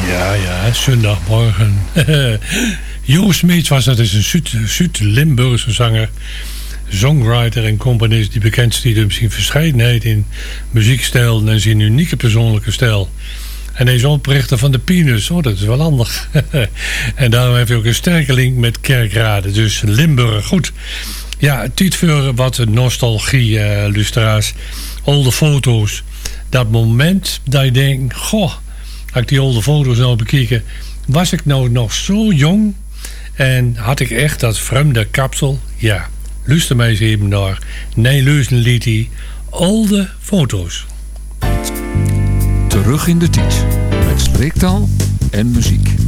Ja, zondagmorgen. Joost Smeets was dat, is een Zuid-Limburgse zanger, songwriter en componist die bekend staat om zijn verscheidenheid in muziekstijl en zijn unieke persoonlijke stijl. En hij is oprichter van de Peanuts. Oh, dat is wel handig. En daarom heeft hij ook een sterke link met Kerkrade. Dus Limburg. Goed. Ja, tijd voor wat nostalgie, luisteraars. Oude foto's. Dat moment dat je denkt, goh, als ik die oude foto's nou bekijken, was ik nou nog zo jong en had ik echt dat vreemde kapsel? Ja, luister mij eens even naar Nijleuzen liedje, oude foto's. Terug in de tijd, met streektaal en muziek.